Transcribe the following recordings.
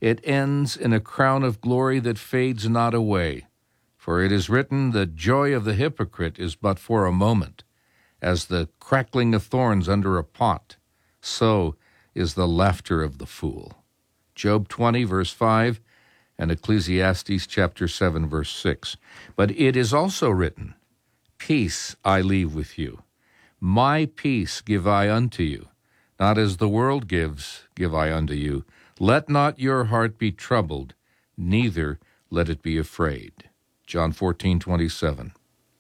It ends in a crown of glory that fades not away. For it is written, the joy of the hypocrite is but for a moment. As the crackling of thorns under a pot, so is the laughter of the fool. Job 20, verse 5, and Ecclesiastes chapter 7, verse 6. But it is also written, peace I leave with you. My peace give I unto you. Not as the world gives, give I unto you. Let not your heart be troubled, neither let it be afraid. John 14:27.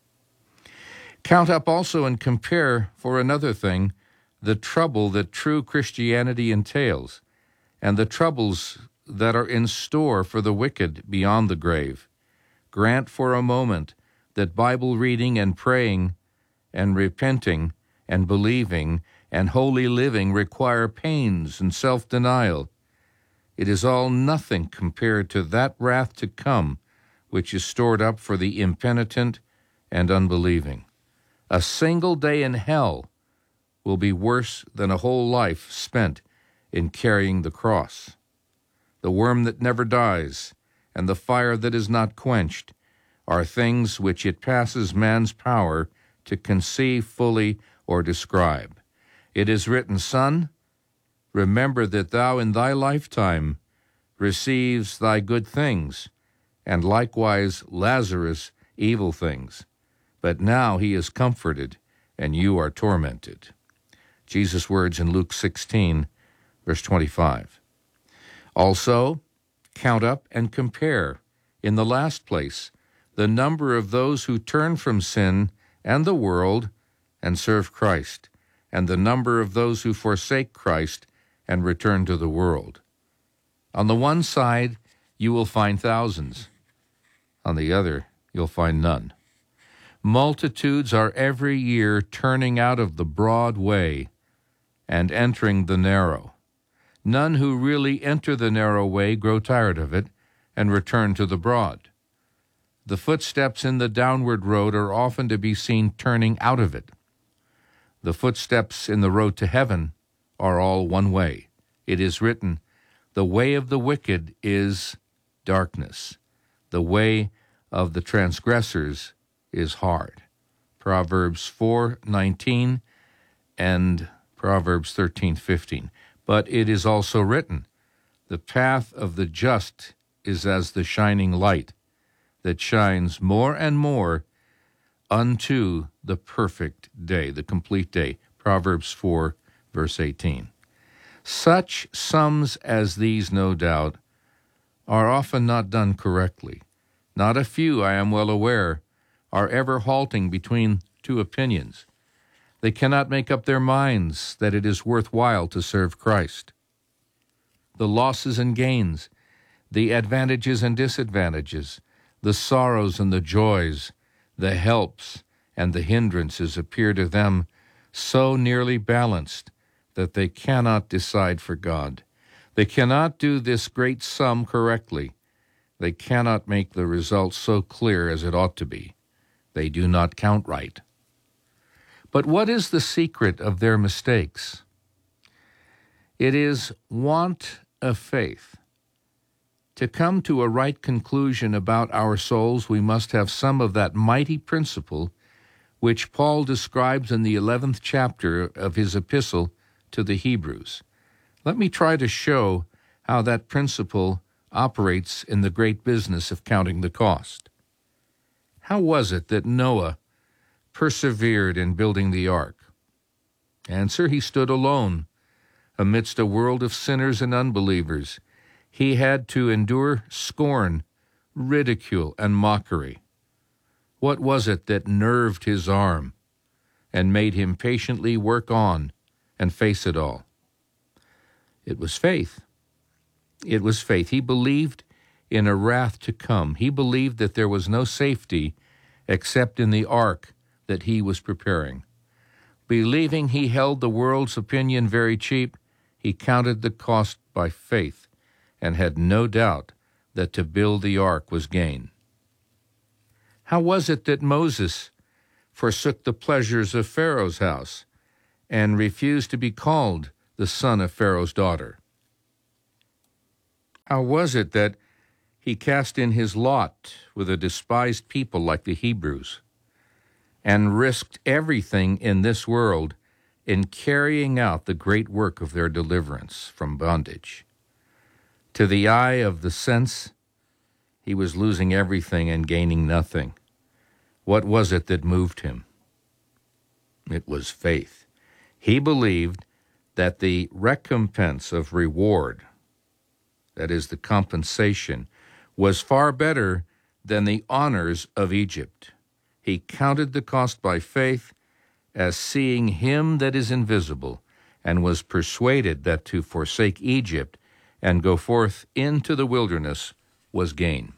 Count up also and compare, for another thing, the trouble that true Christianity entails, and the troubles that are in store for the wicked beyond the grave. Grant for a moment that Bible reading and praying and repenting and believing and holy living require pains and self-denial. It is all nothing compared to that wrath to come, which is stored up for the impenitent and unbelieving. A single day in hell will be worse than a whole life spent in carrying the cross. The worm that never dies and the fire that is not quenched are things which it passes man's power to conceive fully or describe. It is written, Son, remember that thou in thy lifetime receives thy good things, and likewise Lazarus evil things. But now he is comforted, and you are tormented. Jesus' words in Luke 16, verse 25. Also, count up and compare, in the last place, the number of those who turn from sin and the world and serve Christ, and the number of those who forsake Christ and return to the world. On the one side, you will find thousands. On the other, you'll find none. Multitudes are every year turning out of the broad way and entering the narrow. None who really enter the narrow way grow tired of it and return to the broad. The footsteps in the downward road are often to be seen turning out of it. The footsteps in the road to heaven are all one way. It is written, the way of the wicked is darkness. The way of the transgressors is hard. Proverbs 4:19 and Proverbs 13:15. But it is also written, the path of the just is as the shining light that shines more and more unto the perfect day, the complete day. Proverbs 4, verse 18. Such sums as these, no doubt, are often not done correctly. Not a few, I am well aware, are ever halting between two opinions. They cannot make up their minds that it is worthwhile to serve Christ. The losses and gains, the advantages and disadvantages, the sorrows and the joys, the helps and the hindrances appear to them so nearly balanced that they cannot decide for God. They cannot do this great sum correctly. They cannot make the result so clear as it ought to be. They do not count right. But what is the secret of their mistakes? It is want of faith. To come to a right conclusion about our souls, we must have some of that mighty principle which Paul describes in the 11th chapter of his epistle to the Hebrews. Let me try to show how that principle operates in the great business of counting the cost. How was it that Noah persevered in building the ark? Answer, he stood alone amidst a world of sinners and unbelievers. He had to endure scorn, ridicule, and mockery. What was it that nerved his arm and made him patiently work on and face it all? It was faith. It was faith. He believed in a wrath to come. He believed that there was no safety except in the ark that he was preparing. Believing he held the world's opinion very cheap, he counted the cost by faith and had no doubt that to build the ark was gain. How was it that Moses forsook the pleasures of Pharaoh's house and refused to be called the son of Pharaoh's daughter? How was it that he cast in his lot with a despised people like the Hebrews and risked everything in this world in carrying out the great work of their deliverance from bondage? To the eye of the sense, he was losing everything and gaining nothing. What was it that moved him? It was faith. He believed that the recompense of reward, that is, the compensation, was far better than the honors of Egypt. He counted the cost by faith as seeing him that is invisible, and was persuaded that to forsake Egypt and go forth into the wilderness was gain.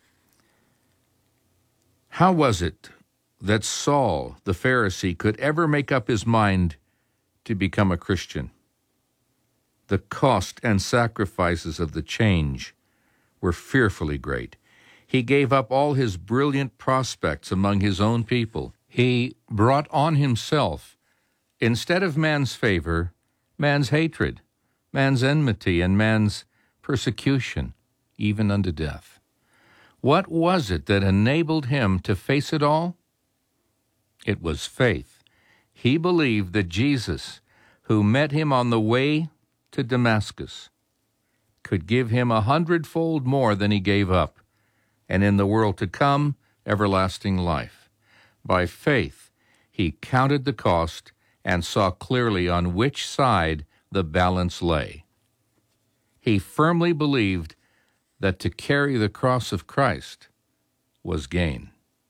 How was it that Saul, the Pharisee, could ever make up his mind to become a Christian? The cost and sacrifices of the change were fearfully great. He gave up all his brilliant prospects among his own people. He brought on himself, instead of man's favor, man's hatred, man's enmity, and man's persecution, even unto death. What was it that enabled him to face it all? It was faith. He believed that Jesus, who met him on the way to Damascus, could give him 100-fold more than he gave up, and in the world to come, everlasting life. By faith, he counted the cost and saw clearly on which side the balance lay. He firmly believed that to carry the cross of Christ was gain.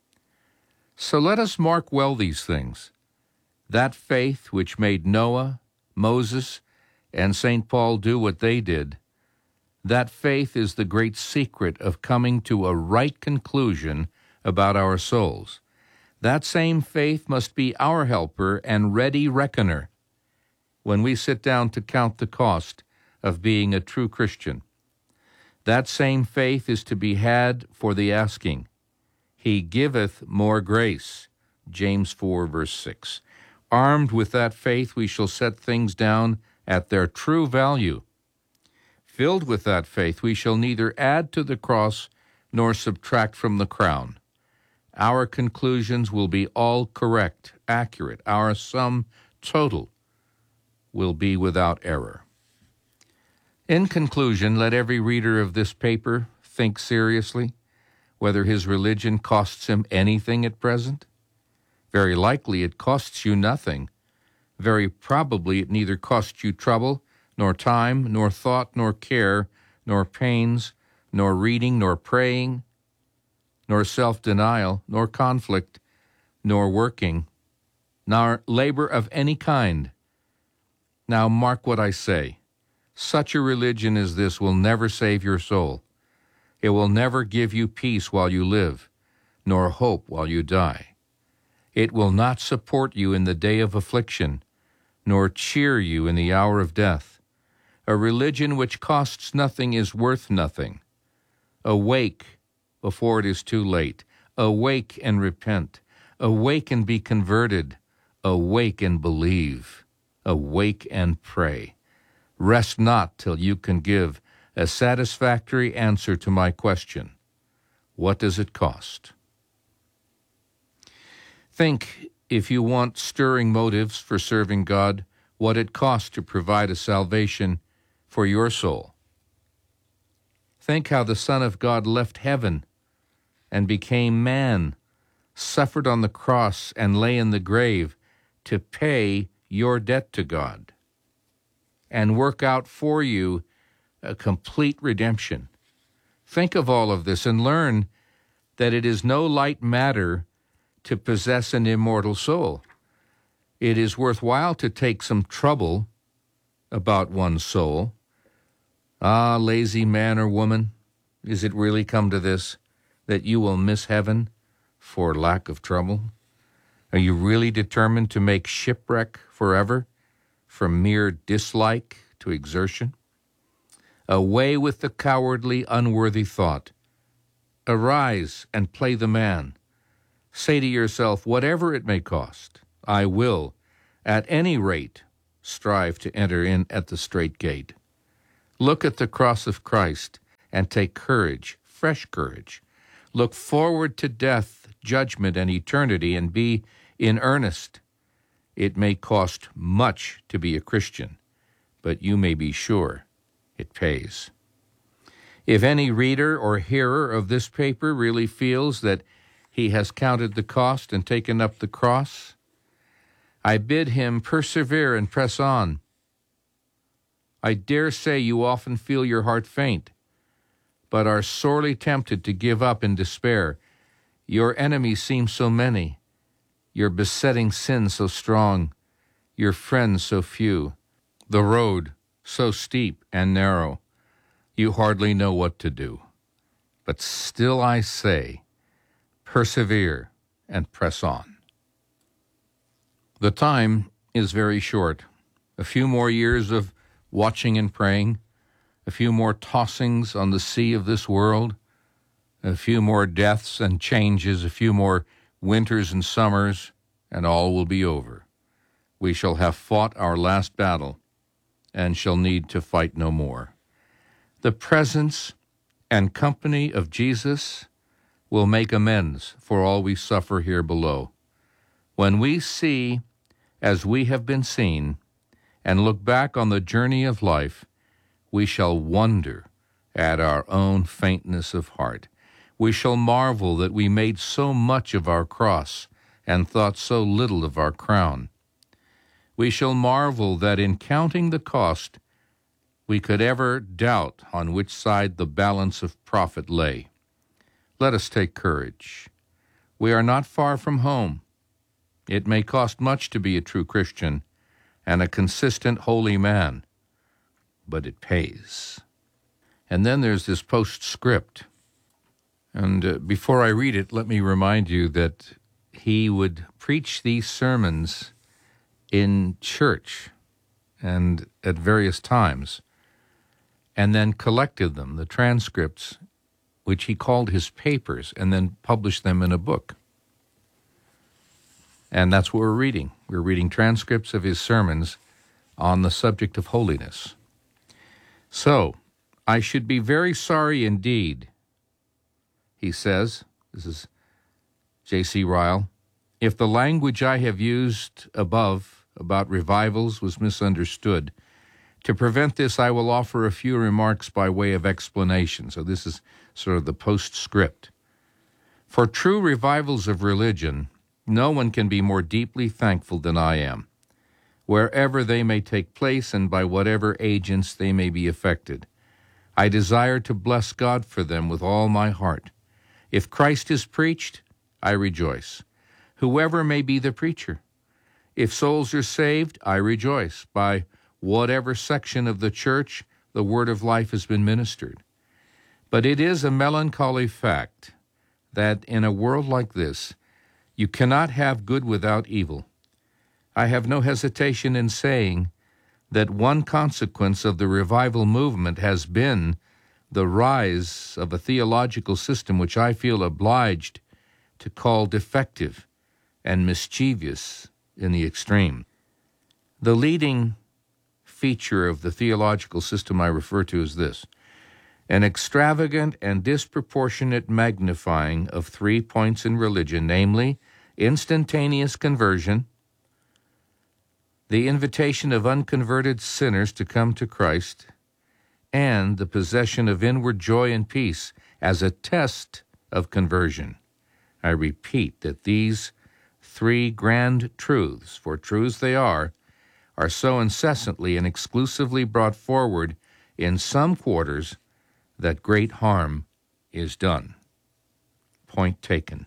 So let us mark well these things. That faith which made Noah, Moses, and St. Paul do what they did, that faith is the great secret of coming to a right conclusion about our souls. That same faith must be our helper and ready reckoner when we sit down to count the cost of being a true Christian. That same faith is to be had for the asking. He giveth more grace, James 4, verse 6. Armed with that faith, we shall set things down at their true value. Filled with that faith, we shall neither add to the cross nor subtract from the crown. Our conclusions will be all correct, accurate. Our sum total will be without error. In conclusion, let every reader of this paper think seriously whether his religion costs him anything at present. Very likely it costs you nothing. Very probably it neither costs you trouble, nor time, nor thought, nor care, nor pains, nor reading, nor praying, nor self-denial, nor conflict, nor working, nor labor of any kind. Now mark what I say. Such a religion as this will never save your soul. It will never give you peace while you live, nor hope while you die. It will not support you in the day of affliction, nor cheer you in the hour of death. A religion which costs nothing is worth nothing. Awake before it is too late. Awake and repent. Awake and be converted. Awake and believe. Awake and pray. Rest not till you can give a satisfactory answer to my question. What does it cost? Think, if you want stirring motives for serving God, what it costs to provide a salvation for your soul. Think how the Son of God left heaven and became man, suffered on the cross and lay in the grave to pay your debt to God and work out for you a complete redemption. Think of all of this and learn that it is no light matter to possess an immortal soul. It is worthwhile to take some trouble about one's soul. Ah, lazy man or woman, is it really come to this, that you will miss heaven for lack of trouble? Are you really determined to make shipwreck forever from mere dislike to exertion? Away with the cowardly, unworthy thought. Arise and play the man. Say to yourself, whatever it may cost, I will, at any rate, strive to enter in at the strait gate. Look at the cross of Christ and take courage, fresh courage. Look forward to death, judgment, and eternity, and be in earnest. It may cost much to be a Christian, but you may be sure it pays. If any reader or hearer of this paper really feels that he has counted the cost and taken up the cross, I bid him persevere and press on. I dare say you often feel your heart faint, but are sorely tempted to give up in despair. Your enemies seem so many, your besetting sin so strong, your friends so few, the road so steep and narrow, you hardly know what to do. But still I say, persevere and press on. The time is very short. A few more years of watching and praying, a few more tossings on the sea of this world, a few more deaths and changes, a few more winters and summers, and all will be over. We shall have fought our last battle and shall need to fight no more. The presence and company of Jesus will make amends for all we suffer here below. When we see as we have been seen and look back on the journey of life, we shall wonder at our own faintness of heart. We shall marvel that we made so much of our cross and thought so little of our crown. We shall marvel that in counting the cost, we could ever doubt on which side the balance of profit lay. Let us take courage. We are not far from home. It may cost much to be a true Christian and a consistent holy man, but it pays. And then there's this postscript. And before I read it, let me remind you that he would preach these sermons in church and at various times, and then collected them, the transcripts, which he called his papers, and then published them in a book. And that's what we're reading. We're reading transcripts of his sermons on the subject of holiness. So, I should be very sorry indeed, he says, this is J.C. Ryle, if the language I have used above about revivals was misunderstood. To prevent this, I will offer a few remarks by way of explanation. So this is sort of the postscript. For true revivals of religion, no one can be more deeply thankful than I am, wherever they may take place and by whatever agents they may be effected. I desire to bless God for them with all my heart. If Christ is preached, I rejoice, whoever may be the preacher. If souls are saved, I rejoice. By whatever section of the church the word of life has been ministered. But it is a melancholy fact that in a world like this, you cannot have good without evil. I have no hesitation in saying that one consequence of the revival movement has been the rise of a theological system which I feel obliged to call defective and mischievous in the extreme. The leading feature of the theological system I refer to is this: an extravagant and disproportionate magnifying of 3 points in religion, namely, instantaneous conversion, the invitation of unconverted sinners to come to Christ, and the possession of inward joy and peace as a test of conversion. I repeat that these 3 grand truths, for truths they are so incessantly and exclusively brought forward in some quarters that great harm is done. Point taken.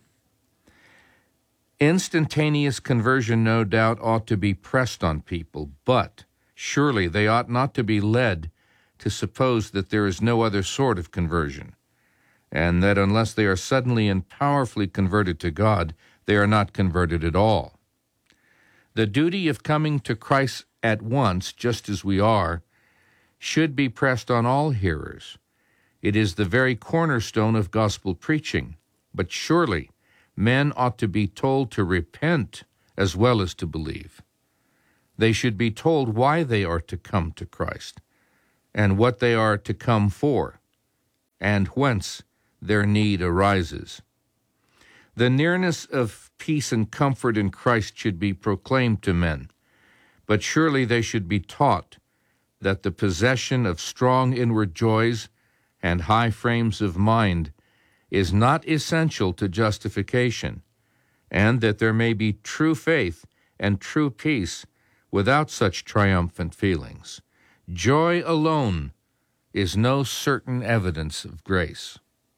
Instantaneous conversion, no doubt, ought to be pressed on people, but surely they ought not to be led to suppose that there is no other sort of conversion, and that unless they are suddenly and powerfully converted to God, they are not converted at all. The duty of coming to Christ at once, just as we are, should be pressed on all hearers. It is the very cornerstone of gospel preaching. But surely men ought to be told to repent as well as to believe. They should be told why they are to come to Christ and what they are to come for. and whence their need arises. The nearness of peace and comfort in Christ should be proclaimed to men, but surely they should be taught that the possession of strong inward joys and high frames of mind is not essential to justification, and that there may be true faith and true peace without such triumphant feelings. Joy alone is no certain evidence of grace.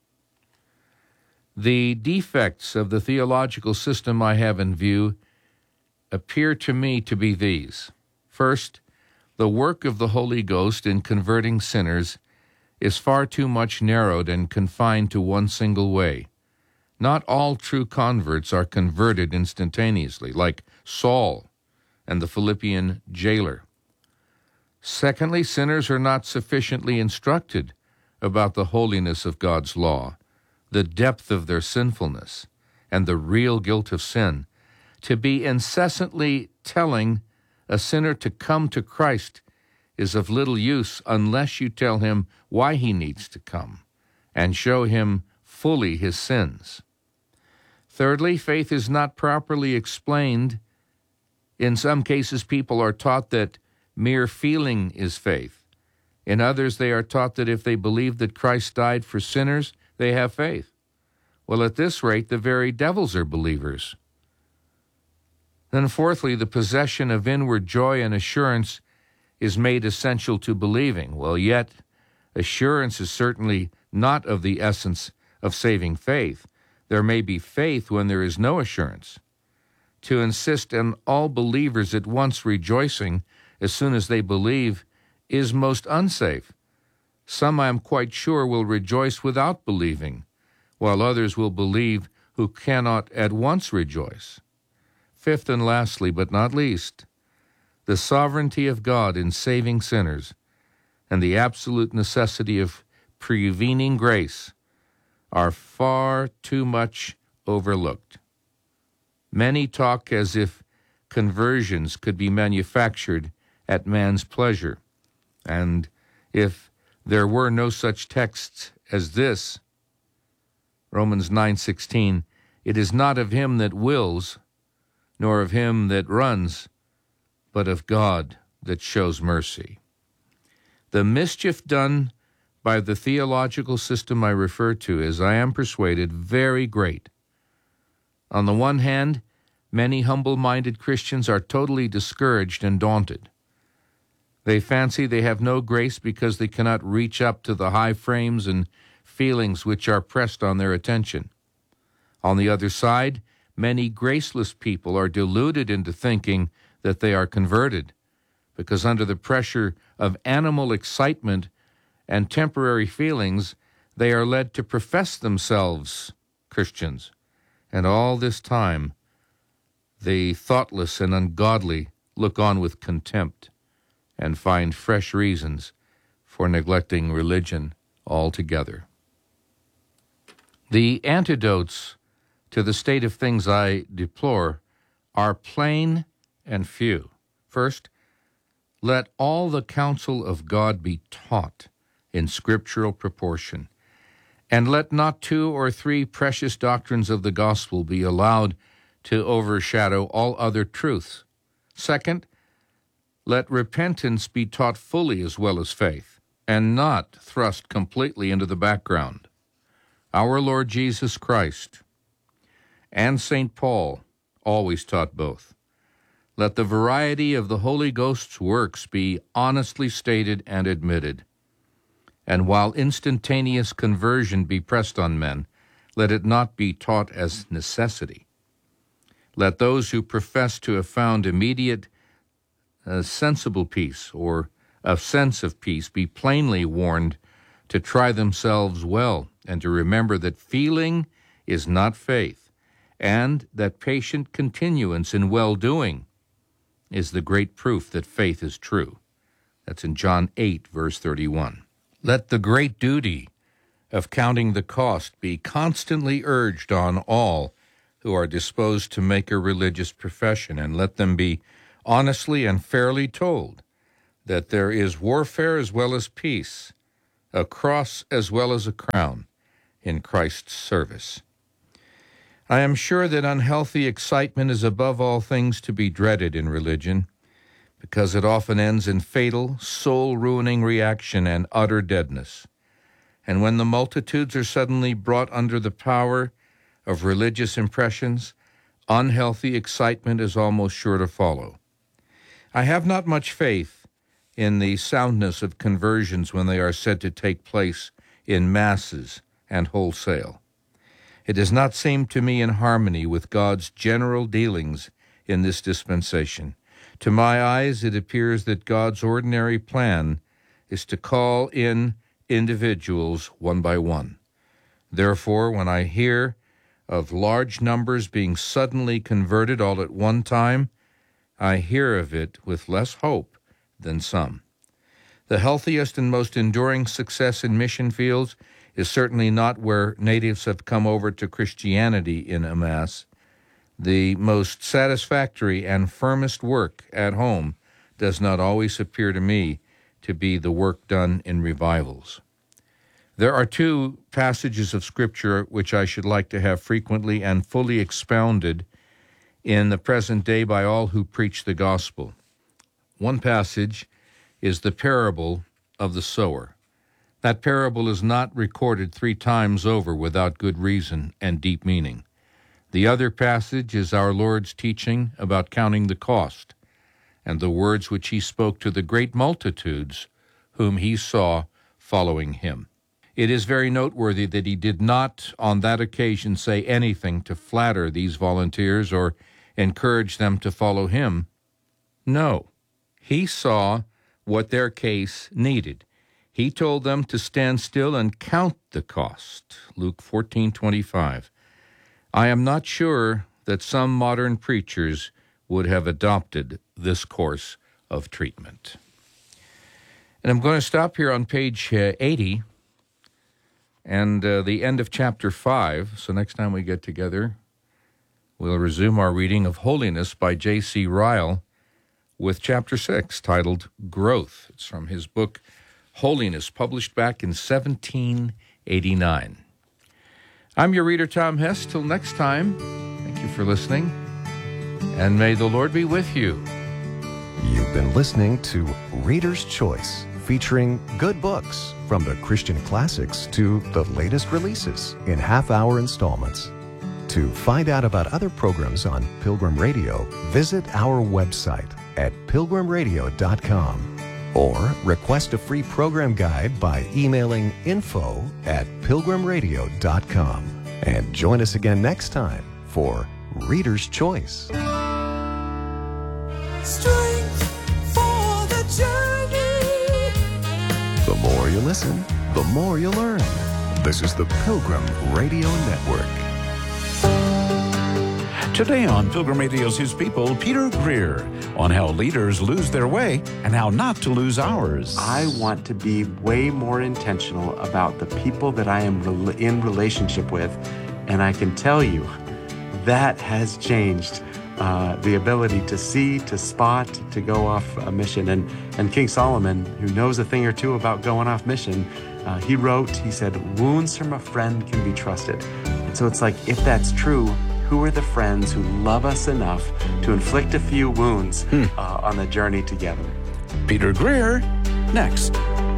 The defects of the theological system I have in view appear to me to be these. First, the work of the Holy Ghost in converting sinners is far too much narrowed and confined to one single way. Not all true converts are converted instantaneously, like Saul and the Philippian jailer. Secondly, sinners are not sufficiently instructed about the holiness of God's law, the depth of their sinfulness, and the real guilt of sin. To be incessantly telling a sinner to come to Christ is of little use unless you tell him why he needs to come and show him fully his sins. Thirdly, faith is not properly explained. In some cases, people are taught that mere feeling is faith. In others, they are taught that if they believe that Christ died for sinners, they have faith. Well, at this rate, the very devils are believers. Then fourthly, the possession of inward joy and assurance is made essential to believing. Well, yet, assurance is certainly not of the essence of saving faith. There may be faith when there is no assurance. To insist on all believers at once rejoicing as soon as they believe is most unsafe. Some, I am quite sure, will rejoice without believing, while others will believe who cannot at once rejoice. Fifth and lastly, but not least, the sovereignty of God in saving sinners and the absolute necessity of prevening grace are far too much overlooked. Many talk as if conversions could be manufactured at man's pleasure, and if there were no such texts as this, Romans 9:16, it is not of him that wills, nor of him that runs, but of God that shows mercy. The mischief done by the theological system I refer to is, I am persuaded, very great. On the one hand, many humble-minded Christians are totally discouraged and daunted. They fancy they have no grace because they cannot reach up to the high frames and feelings which are pressed on their attention. On the other side, many graceless people are deluded into thinking that they are converted, because under the pressure of animal excitement and temporary feelings, they are led to profess themselves Christians. And all this time, the thoughtless and ungodly look on with contempt and find fresh reasons for neglecting religion altogether. The antidotes to the state of things I deplore are plain and few. First, let all the counsel of God be taught in scriptural proportion, and let not 2 or 3 precious doctrines of the gospel be allowed to overshadow all other truths. Second, let repentance be taught fully as well as faith, and not thrust completely into the background. Our Lord Jesus Christ and St. Paul always taught both. Let the variety of the Holy Ghost's works be honestly stated and admitted. And while instantaneous conversion be pressed on men, let it not be taught as necessity. Let those who profess to have found immediate sensible peace or a sense of peace be plainly warned to try themselves well and to remember that feeling is not faith, and that patient continuance in well-doing is the great proof that faith is true. That's in John 8, verse 31. Let the great duty of counting the cost be constantly urged on all who are disposed to make a religious profession, and let them be honestly and fairly told that there is warfare as well as peace, a cross as well as a crown in Christ's service. I am sure that unhealthy excitement is above all things to be dreaded in religion, because it often ends in fatal, soul-ruining reaction and utter deadness. And when the multitudes are suddenly brought under the power of religious impressions, unhealthy excitement is almost sure to follow. I have not much faith in the soundness of conversions when they are said to take place in masses and wholesale. It does not seem to me in harmony with God's general dealings in this dispensation. To my eyes, it appears that God's ordinary plan is to call in individuals one by one. Therefore, when I hear of large numbers being suddenly converted all at one time, I hear of it with less hope than some. The healthiest and most enduring success in mission fields is certainly not where natives have come over to Christianity in a mass. The most satisfactory and firmest work at home does not always appear to me to be the work done in revivals. There are two passages of Scripture which I should like to have frequently and fully expounded in the present day by all who preach the gospel. One passage is the parable of the sower. That parable is not recorded 3 times over without good reason and deep meaning. The other passage is our Lord's teaching about counting the cost and the words which he spoke to the great multitudes whom he saw following him. It is very noteworthy that he did not on that occasion say anything to flatter these volunteers or encourage them to follow him. No, he saw what their case needed. He told them to stand still and count the cost. Luke 14:25. I am not sure that some modern preachers would have adopted this course of treatment. And I'm going to stop here on page 80 and the end of chapter 5. So next time we get together, we'll resume our reading of Holiness by J.C. Ryle with chapter 6, titled Growth. It's from his book Holiness, published back in 1789. I'm your reader, Tom Hess. Till next time, thank you for listening, and may the Lord be with you. You've been listening to Reader's Choice, featuring good books from the Christian classics to the latest releases in half-hour installments. To find out about other programs on Pilgrim Radio, visit our website at pilgrimradio.com. Or request a free program guide by emailing info@pilgrimradio.com. And join us again next time for Reader's Choice. Strength for the journey. The more you listen, the more you learn. This is the Pilgrim Radio Network. Today on Pilgrim Radio's His People, Peter Greer on how leaders lose their way and how not to lose ours. I want to be way more intentional about the people that I am in relationship with, and I can tell you that has changed the ability to see, to spot, to go off a mission. And King Solomon, who knows a thing or two about going off mission, he said, wounds from a friend can be trusted. And so it's like, if that's true, who are the friends who love us enough to inflict a few wounds on the journey together? Peter Greer, next.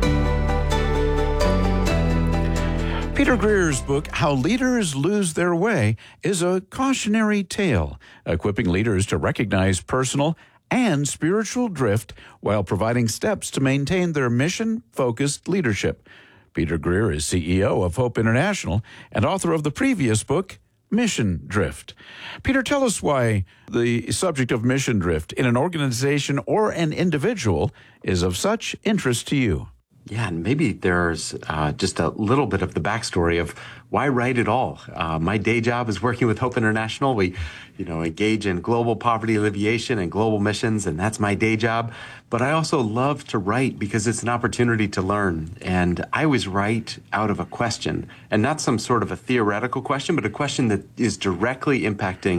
Peter Greer's book, How Leaders Lose Their Way, is a cautionary tale, equipping leaders to recognize personal and spiritual drift while providing steps to maintain their mission-focused leadership. Peter Greer is CEO of Hope International and author of the previous book, Mission Drift. Peter, tell us why the subject of mission drift in an organization or an individual is of such interest to you. Yeah, and maybe there's just a little bit of the backstory of why write at all. My day job is working with Hope International. We, engage in global poverty alleviation and global missions, and that's my day job. But I also love to write because it's an opportunity to learn. And I always write out of a question, and not some sort of a theoretical question, but a question that is directly impacting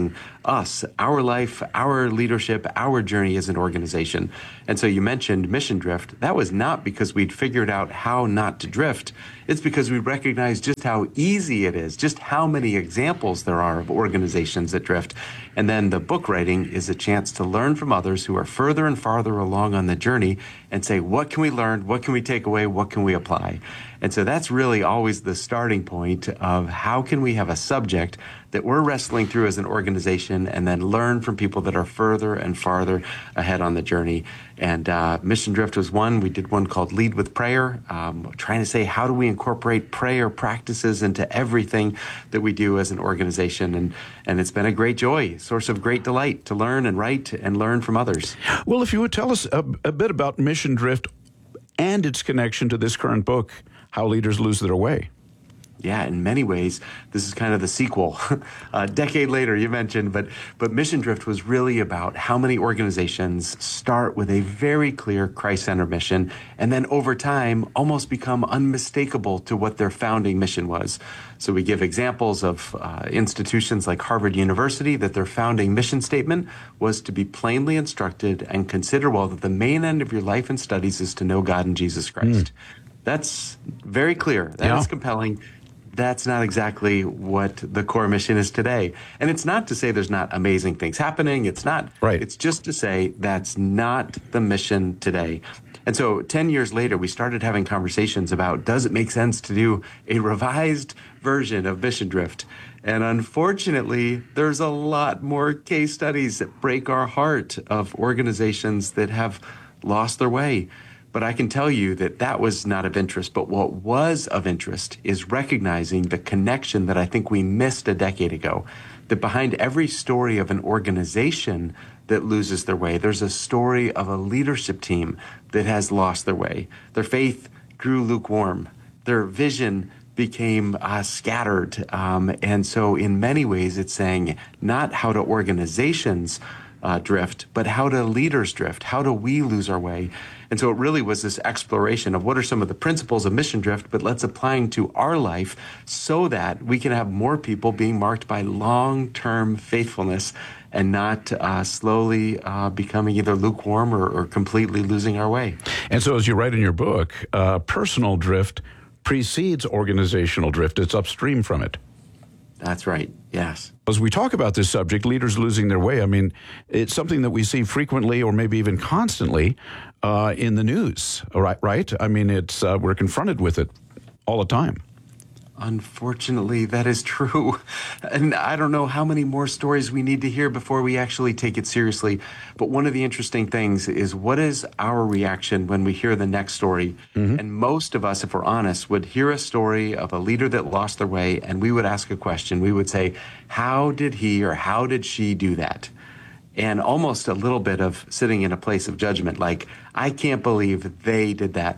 us, our life, our leadership, our journey as an organization. And so you mentioned mission drift. That was not because we'd figured out how not to drift. It's because we recognized just how easy it is, just how many examples there are of organizations that drift. And then the book writing is a chance to learn from others who are further and farther along on the journey and say, what can we learn? What can we take away? What can we apply? And so that's really always the starting point of how can we have a subject that we're wrestling through as an organization and then learn from people that are further and farther ahead on the journey. And Mission Drift was one. We did one called Lead with Prayer, trying to say, how do we incorporate prayer practices into everything that we do as an organization? And it's been a great joy, source of great delight to learn and write and learn from others. Well, if you would tell us a bit about Mission Drift and its connection to this current book, How Leaders Lose Their Way. Yeah, in many ways, this is kind of the sequel. A decade later, you mentioned, but Mission Drift was really about how many organizations start with a very clear Christ-centered mission and then over time almost become unmistakable to what their founding mission was. So we give examples of institutions like Harvard University that their founding mission statement was to be plainly instructed and consider well that the main end of your life and studies is to know God and Jesus Christ. That's very clear. That is compelling. That's not exactly what the core mission is today. And it's not to say there's not amazing things happening. It's not. Right. It's just to say that's not the mission today. And so 10 years later, we started having conversations about, does it make sense to do a revised version of Mission Drift? And unfortunately, there's a lot more case studies that break our heart of organizations that have lost their way. But I can tell you that that was not of interest. But what was of interest is recognizing the connection that I think we missed a decade ago, that behind every story of an organization that loses their way, there's a story of a leadership team that has lost their way. Their faith grew lukewarm. Their vision became scattered. And so in many ways, it's saying not how do organizations drift, but how do leaders drift? How do we lose our way? And so it really was this exploration of what are some of the principles of Mission Drift, but let's apply them to our life so that we can have more people being marked by long-term faithfulness and not slowly becoming either lukewarm or completely losing our way. And so as you write in your book, personal drift precedes organizational drift. It's upstream from it. That's right. Yes. As we talk about this subject, leaders losing their way, I mean, it's something that we see frequently or maybe even constantly in the news, right? I mean, it's we're confronted with it all the time. Unfortunately, that is true. And I don't know how many more stories we need to hear before we actually take it seriously. But one of the interesting things is, what is our reaction when we hear the next story? And most of us, if we're honest, would hear a story of a leader that lost their way, and we would ask a question. We would say, how did he or how did she do that? And almost a little bit of sitting in a place of judgment, like, I can't believe they did that.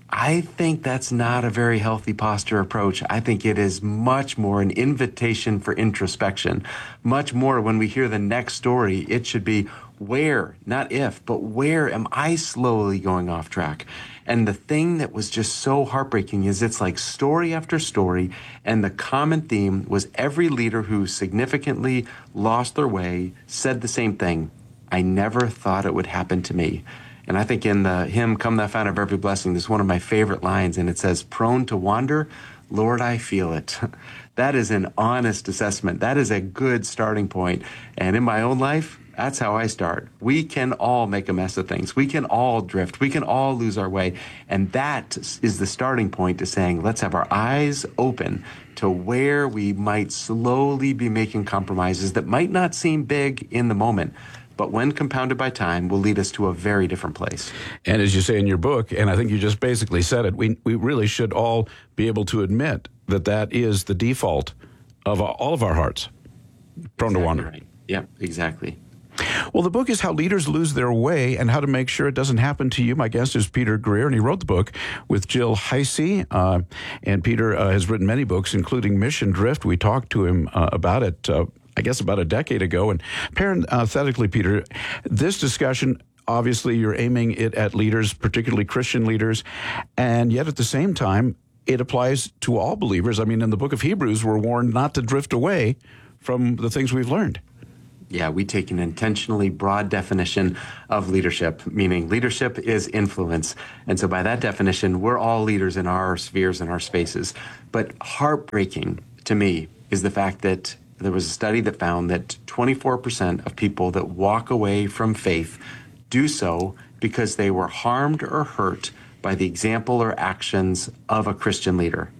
I think that's not a very healthy posture approach. I think it is much more an invitation for introspection. Much more when we hear the next story, it should be where, not if, but where am I slowly going off track? And the thing that was just so heartbreaking is it's like story after story, and the common theme was every leader who significantly lost their way said the same thing. I never thought it would happen to me. And I think in the hymn, Come Thou Fount of Every Blessing, there's one of my favorite lines, and it says, prone to wander, Lord, I feel it. That is an honest assessment. That is a good starting point. And in my own life, that's how I start. We can all make a mess of things. We can all drift. We can all lose our way. And that is the starting point to saying, let's have our eyes open to where we might slowly be making compromises that might not seem big in the moment, but when compounded by time, will lead us to a very different place. And as you say in your book, and I think you just basically said it, we really should all be able to admit that that is the default of all of our hearts, prone to wander. Right. Yeah, exactly. Well, the book is How Leaders Lose Their Way and How to Make Sure It Doesn't Happen to You. My guest is Peter Greer, and he wrote the book with Jill Heisey. And Peter has written many books, including Mission Drift. We talked to him about it I guess about a decade ago. And parenthetically, Peter, this discussion, obviously you're aiming it at leaders, particularly Christian leaders, and yet at the same time, it applies to all believers. I mean, in the book of Hebrews, we're warned not to drift away from the things we've learned. Yeah, we take an intentionally broad definition of leadership, meaning leadership is influence. And so by that definition, we're all leaders in our spheres and our spaces. But heartbreaking to me is the fact that there was a study that found that 24% of people that walk away from faith do so because they were harmed or hurt by the example or actions of a Christian leader.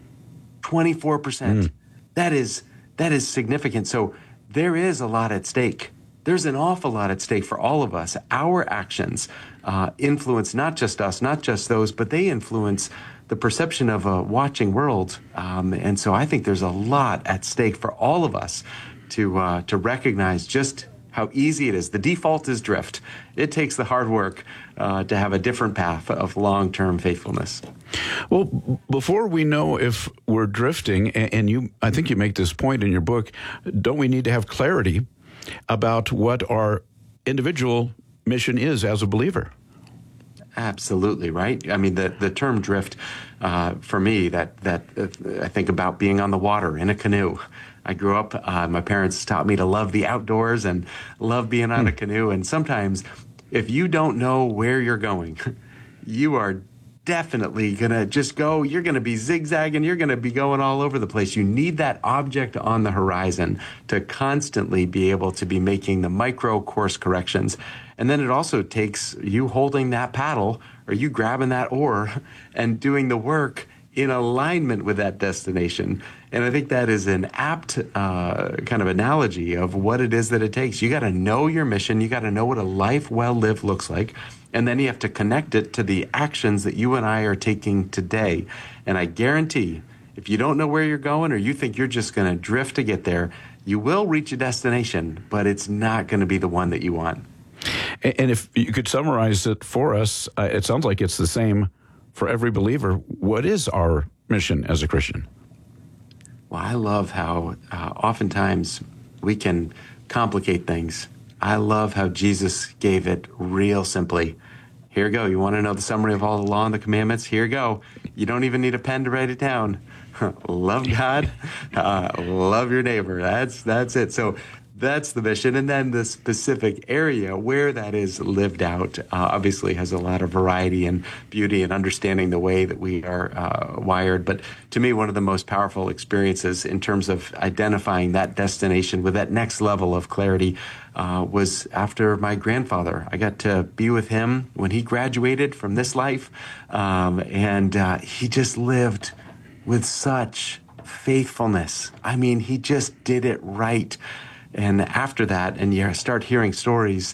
24%. That is significant. So there is a lot at stake. There's an awful lot at stake for all of us. Our actions influence not just us, not just those, but they influence the perception of a watching world. And so I think there's a lot at stake for all of us to recognize just how easy it is. The default is drift. It takes the hard work to have a different path of long-term faithfulness. Well, before we know if we're drifting, and I think you make this point in your book, don't we need to have clarity about what our individual mission is as a believer? Absolutely, right? I mean, the term drift, for me, that I think about being on the water in a canoe. I grew up, my parents taught me to love the outdoors and love being on a canoe. And sometimes if you don't know where you're going, you are definitely going to just go. You're going to be zigzagging. You're going to be going all over the place. You need that object on the horizon to constantly be able to be making the micro course corrections. And then it also takes you holding that paddle or you grabbing that oar and doing the work in alignment with that destination. And I think that is an apt kind of analogy of what it is that it takes. You got to know your mission. You got to know what a life well lived looks like. And then you have to connect it to the actions that you and I are taking today. And I guarantee if you don't know where you're going or you think you're just going to drift to get there, you will reach a destination, but it's not going to be the one that you want. And if you could summarize it for us, it sounds like it's the same for every believer. What is our mission as a Christian? Well, I love how oftentimes we can complicate things. I love how Jesus gave it real simply. Here you go. You want to know the summary of all the law and the commandments? Here you go. You don't even need a pen to write it down. Love God, love your neighbor. That's it. So that's the mission. And then the specific area where that is lived out obviously has a lot of variety and beauty and understanding the way that we are wired. But to me, one of the most powerful experiences in terms of identifying that destination with that next level of clarity was after my grandfather. I got to be with him when he graduated from this life. And he just lived with such faithfulness. I mean, he just did it right. And after that, and you start hearing stories,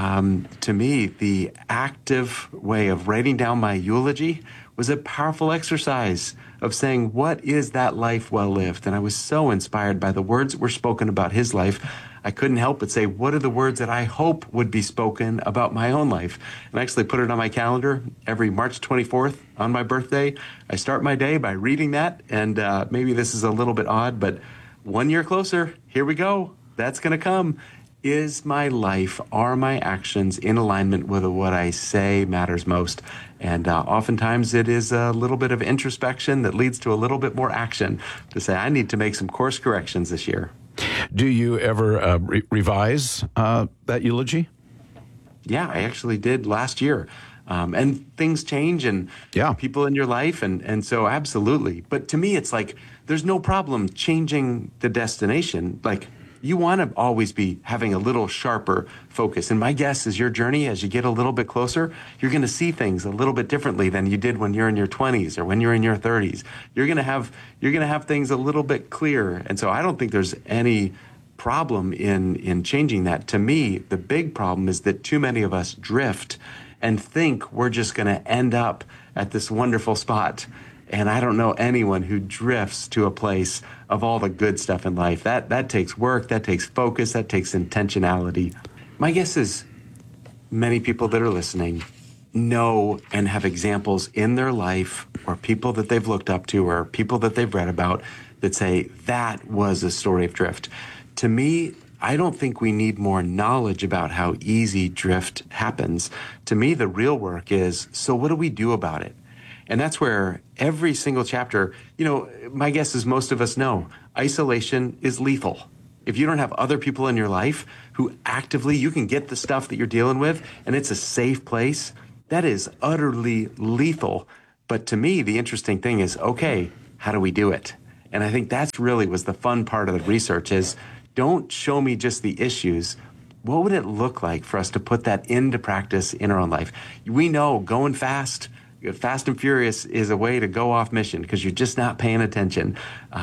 to me, the active way of writing down my eulogy was a powerful exercise of saying, what is that life well lived? And I was so inspired by the words that were spoken about his life. I couldn't help but say, what are the words that I hope would be spoken about my own life? And I actually put it on my calendar every March 24th on my birthday. I start my day by reading that. And maybe this is a little bit odd, but 1 year closer, here we go. That's going to come. Is my life, are my actions in alignment with what I say matters most? And oftentimes it is a little bit of introspection that leads to a little bit more action to say, I need to make some course corrections this year. Do you ever revise that eulogy? Yeah, I actually did last year. And things change and people in your life. And so absolutely. But to me, it's like there's no problem changing the destination. Like, you want to always be having a little sharper focus. And my guess is your journey, as you get a little bit closer, you're going to see things a little bit differently than you did when you're in your 20s or when you're in your 30s. You're going to have things a little bit clearer. And so I don't think there's any problem in changing that. To me, the big problem is that too many of us drift and think we're just going to end up at this wonderful spot. And I don't know anyone who drifts to a place of all the good stuff in life. That takes work, that takes focus, that takes intentionality. My guess is many people that are listening know and have examples in their life or people that they've looked up to or people that they've read about that say that was a story of drift. To me, I don't think we need more knowledge about how easy drift happens. To me, the real work is, so what do we do about it? And that's where every single chapter, my guess is most of us know, isolation is lethal. if you don't have other people in your life who actively, you can get the stuff that you're dealing with and it's a safe place, that is utterly lethal. But to me, the interesting thing is, okay, how do we do it? And I think that's really was the fun part of the research is don't show me just the issues. What would it look like for us to put that into practice in our own life? We know going fast and furious is a way to go off mission because you're just not paying attention.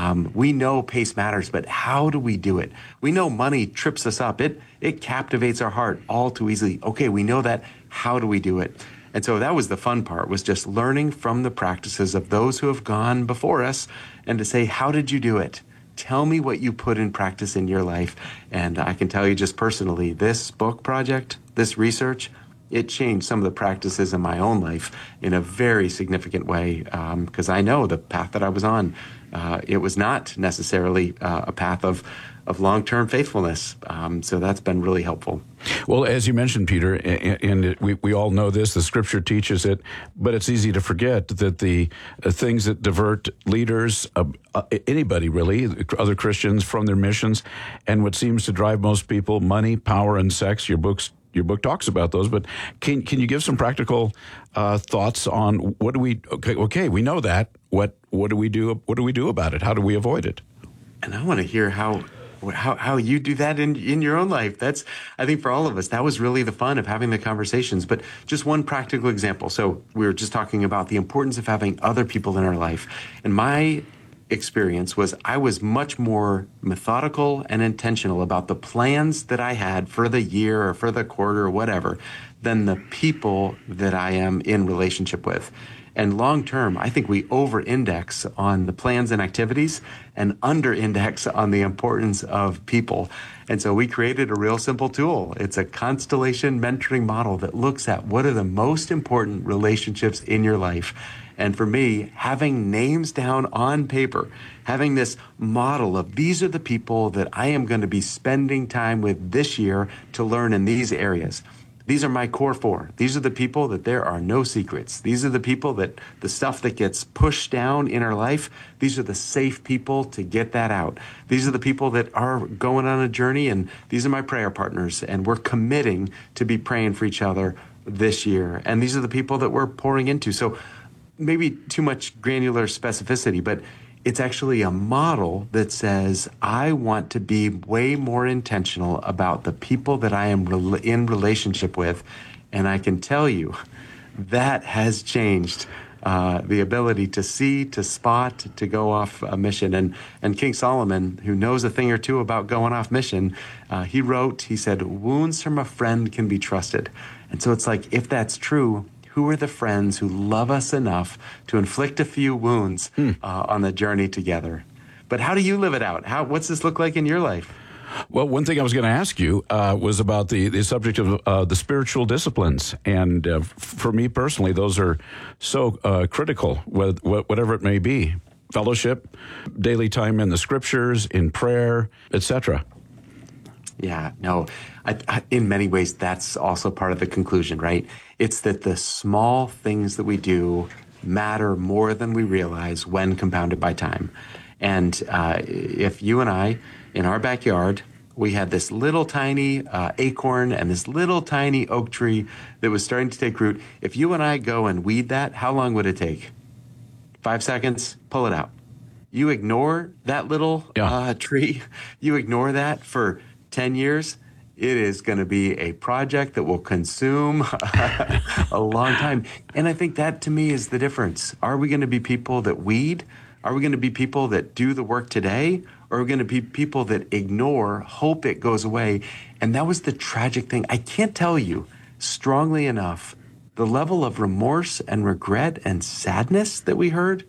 We know pace matters, but how do we do it? We know money trips us up. It captivates our heart all too easily. Okay, we know that. How do we do it? And so that was the fun part, was just learning from the practices of those who have gone before us and to say, how did you do it? Tell me what you put in practice in your life. And I can tell you just personally, this book project, this research, it changed some of the practices in my own life in a very significant way because I know the path that I was on, it was not necessarily a path of long-term faithfulness. So that's been really helpful. Well, as you mentioned, Peter, and we all know this, the Scripture teaches it, but it's easy to forget that the things that divert leaders, anybody really, other Christians from their missions, and what seems to drive most people, money, power, and sex. Your book talks about those, but can you give some practical thoughts on what do we? Okay, we know that. What do we do? What do we do about it? How do we avoid it? And I want to hear how you do that in your own life. That's, I think for all of us, that was really the fun of having the conversations. But just one practical example. So we were just talking about the importance of having other people in our life. And my experience was I was much more methodical and intentional about the plans that I had for the year or for the quarter or whatever than the people that I am in relationship with. And long term, I think we over-index on the plans and activities and under-index on the importance of people. And so we created a real simple tool. It's a constellation mentoring model that looks at what are the most important relationships in your life. And for me, having names down on paper, having this model of these are the people that I am going to be spending time with this year to learn in these areas. These are my core four. These are the people that there are no secrets. These are the people that the stuff that gets pushed down in our life, these are the safe people to get that out. These are the people that are going on a journey, and these are my prayer partners, and we're committing to be praying for each other this year. And these are the people that we're pouring into. So maybe too much granular specificity, but it's actually a model that says, I want to be way more intentional about the people that I am in relationship with. And I can tell you that has changed the ability to see, to spot, to go off a mission. And King Solomon, who knows a thing or two about going off mission, he said, wounds from a friend can be trusted. And so it's like, if that's true, who are the friends who love us enough to inflict a few wounds on the journey together? But how do you live it out? What's this look like in your life? Well, one thing I was going to ask you was about the subject of the spiritual disciplines. And for me personally, those are so critical, whatever it may be. Fellowship, daily time in the Scriptures, in prayer, etc. Yeah, no, in many ways, that's also part of the conclusion, right? It's that the small things that we do matter more than we realize when compounded by time. And if you and I, in our backyard, we had this little tiny acorn and this little tiny oak tree that was starting to take root. If you and I go and weed that, how long would it take? 5 seconds, pull it out. You ignore that little tree, you ignore that for 10 years, it is going to be a project that will consume a long time. And I think that, to me, is the difference. Are we going to be people that weed? Are we going to be people that do the work today? Or are we going to be people that ignore, hope it goes away? And that was the tragic thing. I can't tell you strongly enough the level of remorse and regret and sadness that we heard.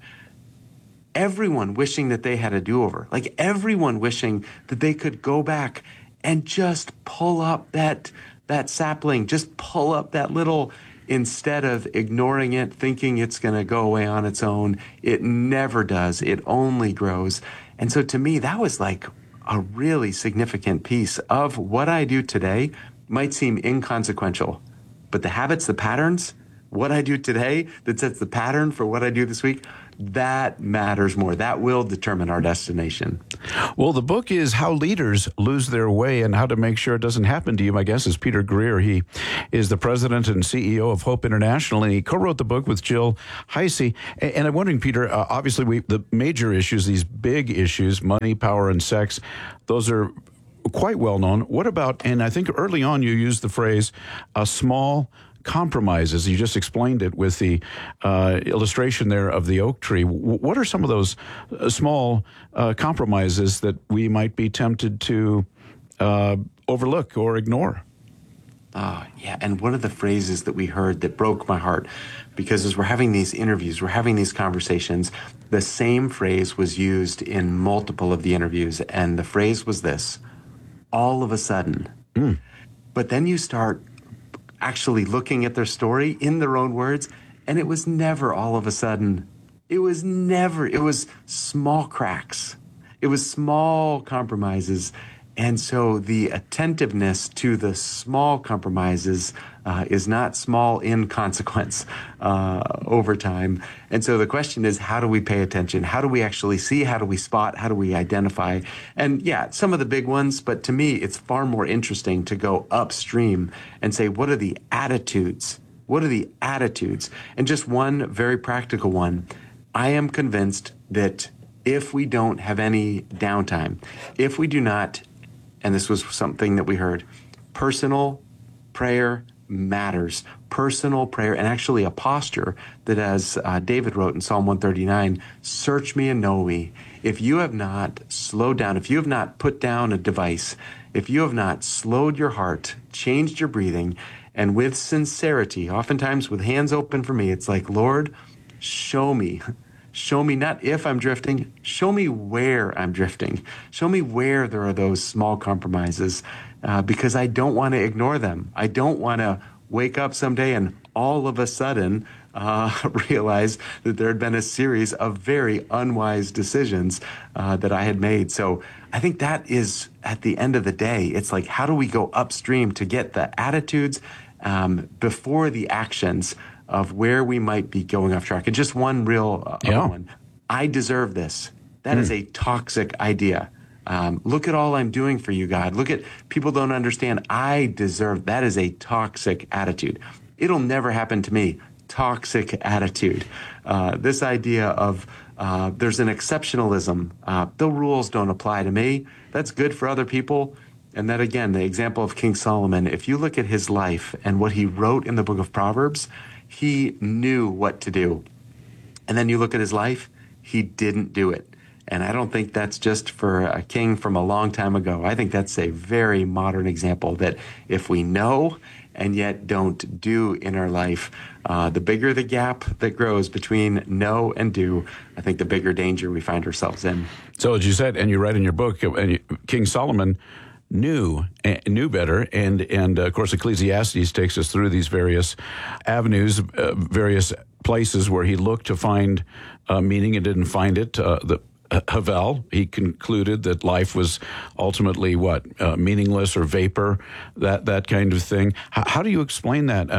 Everyone wishing that they had a do-over. Like everyone wishing that they could go back and just pull up that sapling, just pull up that little, instead of ignoring it, thinking it's going to go away on its own. It never does. It only grows. And so to me, that was like a really significant piece of what I do today might seem inconsequential, but the habits, the patterns, what I do today that sets the pattern for what I do this week, that matters more. That will determine our destination. Well, the book is How Leaders Lose Their Way and How to Make Sure It Doesn't Happen to You. My guest is Peter Greer. He is the president and CEO of Hope International, and he co-wrote the book with Jill Heisey. And I'm wondering, Peter, obviously the major issues, these big issues, money, power, and sex, those are quite well known. What about, and I think early on you used the phrase, small compromises. You just explained it with the illustration there of the oak tree. What are some of those small compromises that we might be tempted to overlook or ignore? Yeah, and one of the phrases that we heard that broke my heart, because as we're having these interviews, we're having these conversations, the same phrase was used in multiple of the interviews, and the phrase was this: all of a sudden. But then you start actually looking at their story in their own words, and it was never all of a sudden. It was small cracks. It was small compromises. And so the attentiveness to the small compromises is not small in consequence over time. And so the question is, how do we pay attention? How do we actually see? How do we spot? How do we identify? And yeah, some of the big ones, but to me, it's far more interesting to go upstream and say, what are the attitudes? What are the attitudes? And just one very practical one. I am convinced that if we don't have any downtime, if we do not, and this was something that we heard, personal prayer matters. Personal prayer, and actually a posture that, as David wrote in Psalm 139, search me and know me. If you have not slowed down, if you have not put down a device, if you have not slowed your heart, changed your breathing, and with sincerity, oftentimes with hands open for me, it's like, Lord, show me. Show me not if I'm drifting, show me where I'm drifting. Show me where there are those small compromises, because I don't want to ignore them. I don't want to wake up someday and all of a sudden realize that there had been a series of very unwise decisions that I had made. So I think that is, at the end of the day, it's like, how do we go upstream to get the attitudes before the actions of where we might be going off track? And just one real other one. I deserve this. That is a toxic idea. Look at all I'm doing for you, God. Look at, people don't understand. I deserve. That is a toxic attitude. It'll never happen to me. Toxic attitude. This idea of there's an exceptionalism. The rules don't apply to me. That's good for other people. And that, again, the example of King Solomon, if you look at his life and what he wrote in the book of Proverbs, he knew what to do. And then you look at his life, he didn't do it. And I don't think that's just for a king from a long time ago. I think that's a very modern example that if we know and yet don't do in our life, the bigger the gap that grows between know and do, I think the bigger danger we find ourselves in. So as you said, and you write in your book, King Solomon knew better, and of course Ecclesiastes takes us through these various avenues, various places where he looked to find meaning and didn't find it. The Havel, he concluded that life was ultimately meaningless or vapor, that kind of thing. How do you explain that?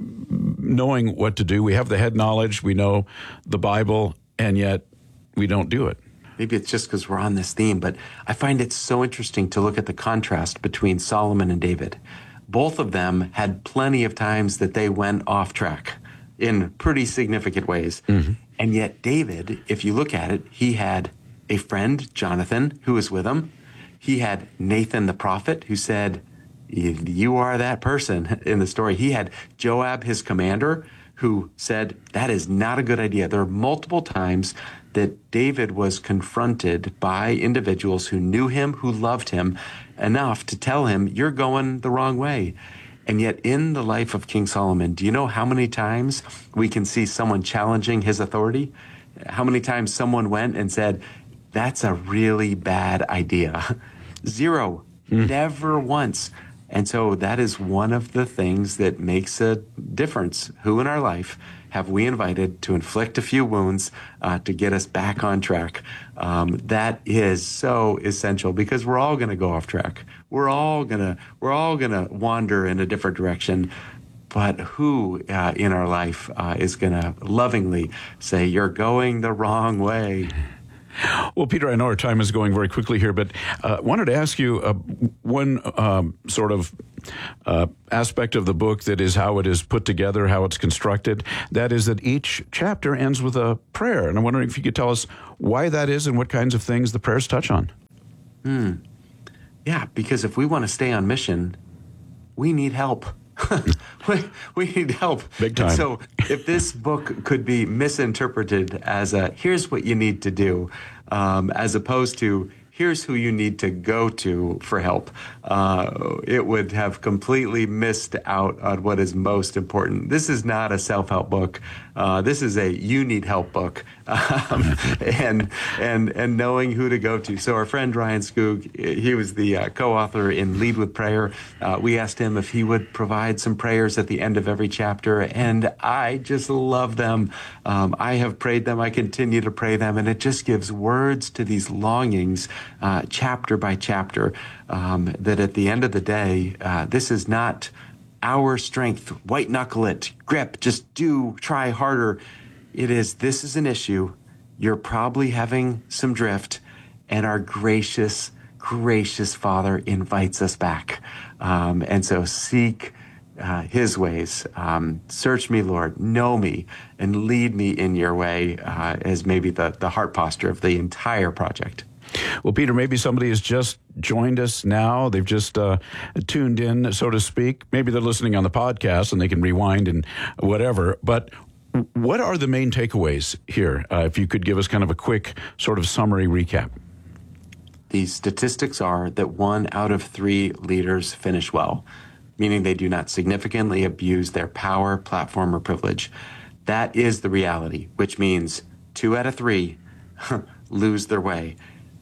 Knowing what to do, we have the head knowledge, we know the Bible, and yet we don't do it. Maybe it's just because we're on this theme, but I find it so interesting to look at the contrast between Solomon and David. Both of them had plenty of times that they went off track in pretty significant ways. Mm-hmm. And yet David, if you look at it, he had a friend, Jonathan, who was with him. He had Nathan the prophet, who said, you are that person in the story. He had Joab, his commander, who said, that is not a good idea. There are multiple times that David was confronted by individuals who knew him, who loved him enough to tell him, you're going the wrong way. And yet in the life of King Solomon, do you know how many times we can see someone challenging his authority? How many times someone went and said, that's a really bad idea? Zero. Never once. And so that is one of the things that makes a difference. Who in our life have we invited to inflict a few wounds to get us back on track? That is so essential, because we're all going to go off track. We're all gonna wander in a different direction. But who in our life is going to lovingly say, you're going the wrong way? Well, Peter, I know our time is going very quickly here, but wanted to ask you one sort of aspect of the book that is how it is put together, how it's constructed. That is that each chapter ends with a prayer. And I'm wondering if you could tell us why that is and what kinds of things the prayers touch on. Yeah, because if we want to stay on mission, we need help. we need help. Big time. And so if this book could be misinterpreted as here's what you need to do, as opposed to here's who you need to go to for help, it would have completely missed out on what is most important. This is not a self-help book. This is a you need help book, and knowing who to go to. So our friend Ryan Skoog, he was the co-author in Lead with Prayer. We asked him if he would provide some prayers at the end of every chapter, and I just love them. I have prayed them. I continue to pray them, and it just gives words to these longings, chapter by chapter, that at the end of the day, this is not our strength, white knuckle it, grip, just try harder. This is an issue. You're probably having some drift, and our gracious Father invites us back. And so seek his ways. Search me, Lord, know me, and lead me in your way, as maybe the heart posture of the entire project. Well, Peter, maybe somebody has just joined us now. They've just tuned in, so to speak. Maybe they're listening on the podcast and they can rewind and whatever. But what are the main takeaways here? If you could give us kind of a quick sort of summary recap. The statistics are that 1 out of 3 leaders finish well, meaning they do not significantly abuse their power, platform, or privilege. That is the reality, which means 2 out of 3 lose their way.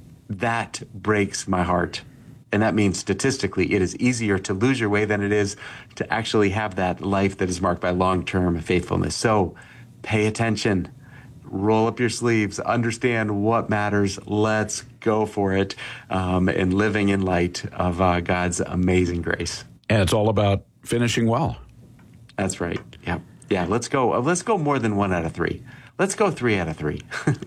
That breaks my heart. And that means statistically, it is easier to lose your way than it is to actually have that life that is marked by long-term faithfulness. So pay attention, roll up your sleeves, understand what matters. Let's go for it, and living in light of God's amazing grace. And it's all about finishing well. That's right. Yeah. Let's go more than 1 out of 3. Let's go 3 out of 3.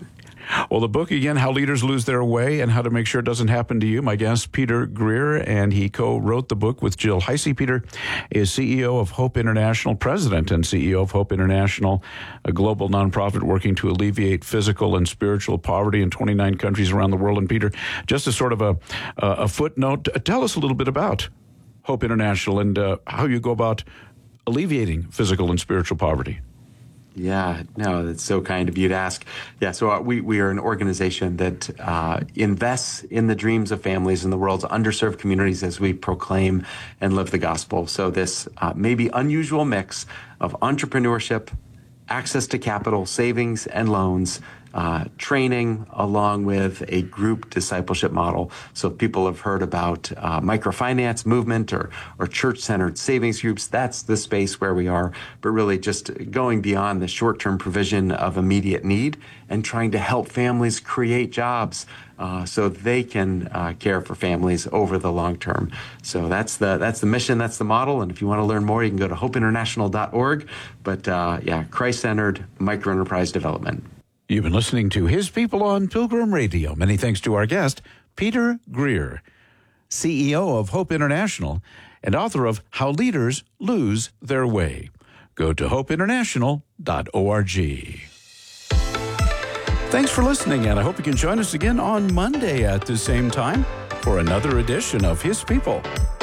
Well, the book, again, How Leaders Lose Their Way and How to Make Sure It Doesn't Happen to You. My guest, Peter Greer, and he co-wrote the book with Jill Heisey. Peter is CEO of Hope International, president and CEO of Hope International, a global nonprofit working to alleviate physical and spiritual poverty in 29 countries around the world. And Peter, just as sort of a footnote, tell us a little bit about Hope International and how you go about alleviating physical and spiritual poverty. Yeah, no, that's so kind of you to ask. Yeah, so we are an organization that invests in the dreams of families in the world's underserved communities as we proclaim and live the gospel. So this maybe unusual mix of entrepreneurship, access to capital, savings and loans, training, along with a group discipleship model. So people have heard about microfinance movement or church-centered savings groups. That's the space where we are, but really just going beyond the short-term provision of immediate need and trying to help families create jobs so they can care for families over the long term. So that's the mission, that's the model. And if you want to learn more, you can go to hopeinternational.org. But Christ-centered microenterprise development. You've been listening to His People on Pilgrim Radio. Many thanks to our guest, Peter Greer, CEO of Hope International and author of How Leaders Lose Their Way. Go to hopeinternational.org. Thanks for listening, and I hope you can join us again on Monday at the same time for another edition of His People.